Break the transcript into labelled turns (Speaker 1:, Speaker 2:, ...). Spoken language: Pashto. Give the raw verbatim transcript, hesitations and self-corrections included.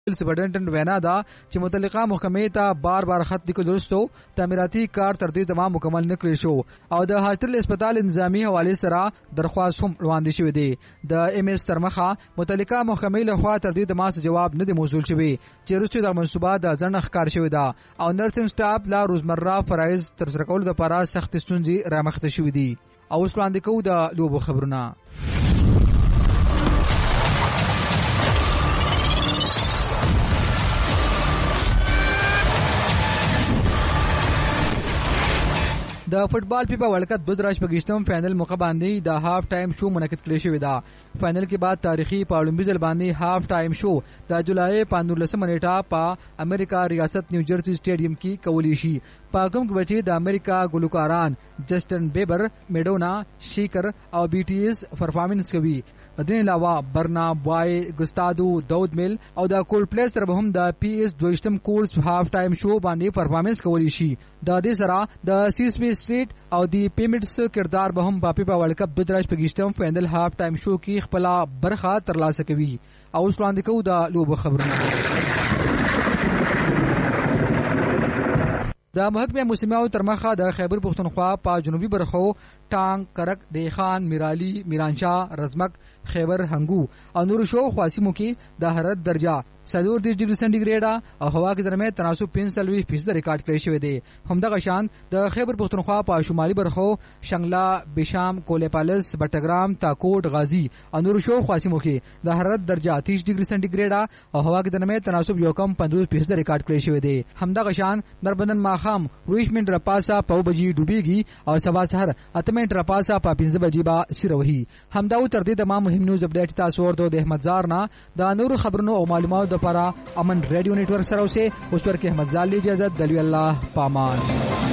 Speaker 1: سپرډنټنټ وینا ده چې متعلقه محکمې ته بار بار خط لیکل درستو تعمیراتي کار تر دې تمام مکمل نکړي شو او د هاسپټل اسپیټال انتظامی حواله سره درخواست هم وړاندې شوې ده. د ام اس ترمخه متعلقه محکمې له خوا تر دې تماس جواب نه دی موصول شوی چې وروسته د منصوبه د ځنډ ښکار شوی ده او نرسنګ سټاف لا روزمره فرایض تر سره کولو لپاره سخت ستونزې رامخته شوې دي. او اوس وړاندې کوو د لوبو خبرونه. د فوټبال فیفا ورلد کپ دو هزار شپږم فائنل موقع باندې د هاف ټایم شو منعقد کړی شوی دا. فائنل کې بعد تاریخي په اولمپیک ځل باندې هاف ټایم شو د جولای په نولسمه نیټه په امریکا ریاست نیوجرسی سټیډیم کې کولی شي. په کوم کې بچي د امریکا ګلوکاران جسټن بیبر، میډونا، شیکر او بی ټی ایس پرفارمنس کوي. دین علاوه برنا بوای، ګستادو، داود میل او د کول پلی سره به هم د پی ایس دویشتم کورس هاف ټایم شو باندې پرفارمنس کولی شي. د دې سره د سیسمی سټریټ او د پیمټس کردار به هم په فیفا ورلد کپ دو هزار شپږم فائنل هاف ټایم شو کې خپل برخه ترلاسه کوي. او اوس وړاندې کوو د لوبو خبرونه. د محکمه موسمیاو ترمخه د خیبر پختونخوا په جنوبي برخو ټانګ، کرک، دیخان، میرالی، میرانشاه، رزمک، خیبر، هنګو او نور شو خواسمو کې د حرارت درجه څلور ډیګري سنټیګریډ او هوا کې درمه تناسب پنځه فیصد ریکارډ کړی شوی دی. همدغه شان د خیبر پختونخوا په شمالي برخو شنګلا، بشام، کولیپالس، بټګرام، تاکوټ، غازی او نور شو خواسمو کې د حرارت درجه تیس ډیګري سنټیګریډ او هوا کې درمه تناسب یو کم پنځوس فیصد ریکارډ کړی شوی دی. همدغه شان دربندن ماخام ویش منټ رپاسا په بجې ډوبېږي او سبا سحر اته منټ رپاسا په پنځه بجې با سیروهي. همدا تر دې تمام مهم نیوز اپډیټ تاسو ورته د احمد زار نه د نور خبرونو او معلوماتو لپاره امن ریډیو نیټورک سره اوسه اوس ورکه احمد زال اجازه دلوي الله پامان.